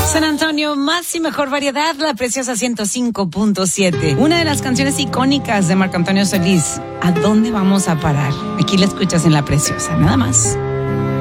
San Antonio, más y mejor variedad, La Preciosa 105.7. Una de las canciones icónicas de Marco Antonio Solís. ¿A dónde vamos a parar? Aquí la escuchas en La Preciosa, nada más.